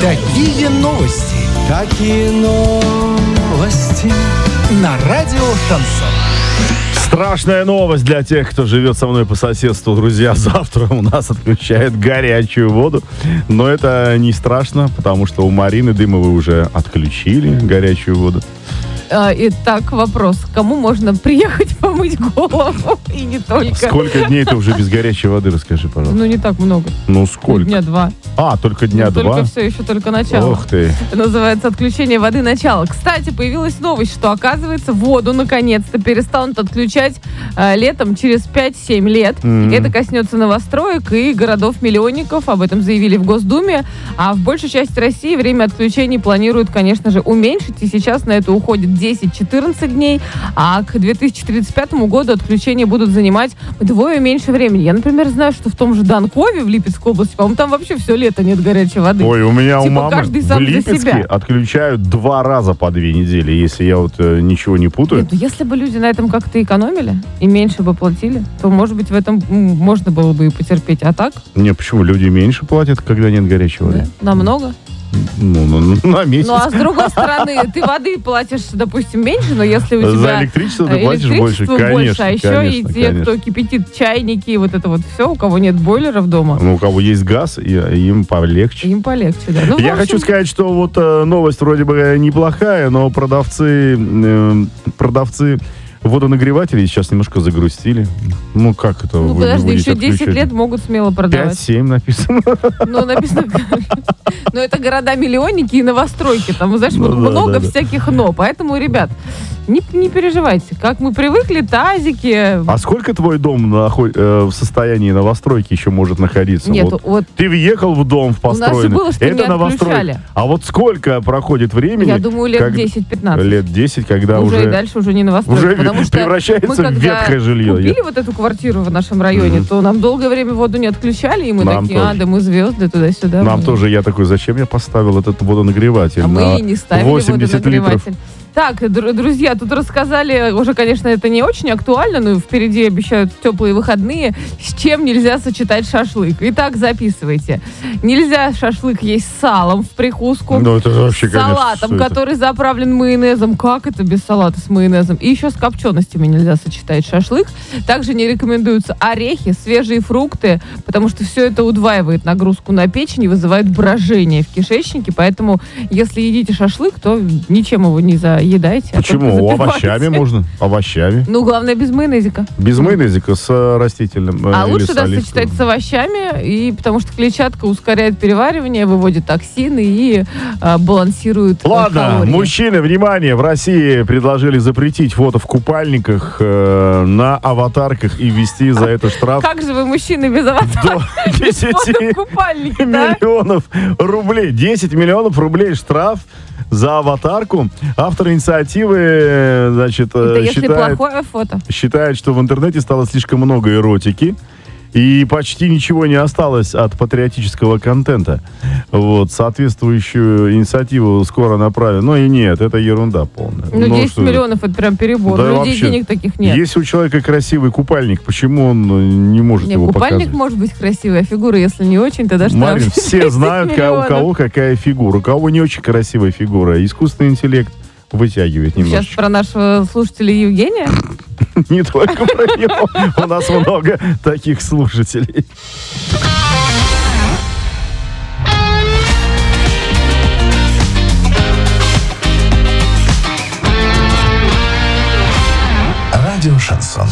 Какие новости? Какие новости? На радио Шансон. Страшная новость для тех, кто живет со мной по соседству. Друзья, завтра у нас отключают горячую воду. Но это не страшно, потому что у Марины Дымовой уже отключили горячую воду. Итак, вопрос. Кому можно приехать помыть голову? И не только. Сколько дней ты уже без горячей воды, расскажи, пожалуйста. Ну, не так много. Ну, сколько? Дня 2. Только дня 2? Только все, еще только начало. Ох ты. Называется «Отключение воды. Начало». Кстати, появилась новость, что, оказывается, воду наконец-то перестанут отключать летом через 5-7 лет. Это коснется новостроек и городов-миллионников. Об этом заявили в Госдуме. А в большей части России время отключений планируют, конечно же, уменьшить. И сейчас на это уходит 10-14 дней. А к 2035 году отключения будут занимать вдвое меньше времени. Я, например, знаю, что в том же Данкове, в Липецкой области, по-моему, там вообще все лето нет горячей воды. Ой, у меня у мамы каждый в сам за Липецке себя. отключают 2 раза по 2 недели, если я ничего не путаю. Нет, если бы люди на этом как-то экономили и меньше бы платили, то, может быть, в этом можно было бы и потерпеть. А так? Не, почему? Люди меньше платят, когда нет горячей воды. Да, намного. На месяц. Ну, а с другой стороны, ты воды платишь, допустим, меньше, но если у тебя... За электричество ты платишь больше, конечно. А еще конечно, и те, кто кипятит чайники, и вот это вот все, у кого нет бойлеров дома. Ну, у кого есть газ, им полегче. Им полегче, да. Ну, Я хочу сказать, что вот новость вроде бы неплохая, но продавцы водонагревателей сейчас немножко загрустили. Ну, как это? Ну, вы подожди, будете еще 10 отключать? лет могут смело продавать. 5-7 написано. Ну, написано... Но это города-миллионники и новостройки. Там, знаешь, много всяких «но». Поэтому, ребят, не переживайте. Как мы привыкли, тазики... А сколько твой дом в состоянии новостройки еще может находиться? Нет, вот ты въехал в дом в построенный. У нас же было, что это не отключали. А вот сколько проходит времени? Я думаю, лет 10-15. Лет 10, когда уже... и дальше уже не новостройка. Уже потому что превращается в ветхое жилье. Мы купили вот эту квартиру в нашем районе, то нам долгое время воду не отключали, и мы такие, да мы звезды, туда-сюда. Нам тоже, я такой, зачем я поставил этот водонагреватель? А мы не ставили 80 водонагреватель. литров. Так, друзья, тут рассказали, уже, конечно, это не очень актуально, но впереди обещают теплые выходные, с чем нельзя сочетать шашлык. Итак, записывайте. Нельзя шашлык есть с салом в прикуску. Ну, это вообще, с салатом, который заправлен майонезом. Как это без салата с майонезом? И еще с копченостями нельзя сочетать шашлык. Также не рекомендуются орехи, свежие фрукты, потому что все это удваивает нагрузку на печень и вызывает брожение в кишечнике. Поэтому, если едите шашлык, то ничем его не заедайте. Почему? Овощами можно. Овощами. Ну, главное, без майонезика. Без майонезика с растительным. А лучше, да, сочетать с овощами, и потому что клетчатка ускоряет переваривание, выводит токсины и балансирует Ладно, калории. мужчины, внимание, в России предложили запретить фото в купальниках на аватарках и ввести за это штраф. Как же вы, мужчины, без аватарок? До 10 миллионов рублей. 10 миллионов рублей штраф за аватарку. Автор инициативы, значит, если плохое фото. Считает, что в интернете стало слишком много эротики. И почти ничего не осталось от патриотического контента. Вот, соответствующую инициативу скоро направят. Но и нет, это ерунда полная. Ну, 10 миллионов это прям перебор. Да, У людей вообще, таких нет. Если у человека красивый купальник, почему он не может его купальник показывать? Может быть красивый, а фигура, если не очень, тогда штраф. Марин, все знают, у кого какая фигура. У кого не очень красивая фигура. Искусственный интеллект вытягивает немножечко. Сейчас про нашего слушателя Евгения? Не только про него. У нас много таких слушателей. Радио Шансон.